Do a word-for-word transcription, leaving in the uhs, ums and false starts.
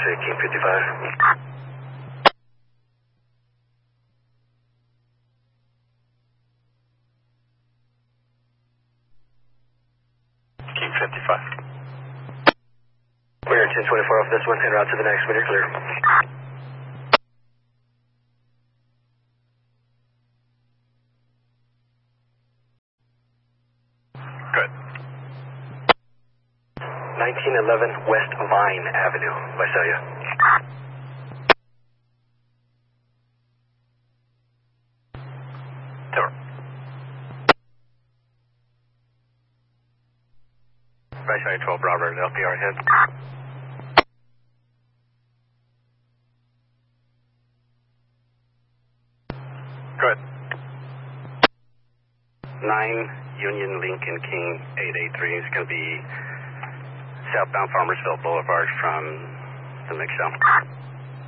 to King fifty-five. King fifty-five. We're ten twenty-four off this one, en route to the next when you're clear. Good. nineteen eleven West Vine Avenue, Visalia. Tower. Visalia twelve Bravo, L P R ahead. Good. nine Union Lincoln King eight eight three is going to be southbound Farmersville Boulevard from the Mixel.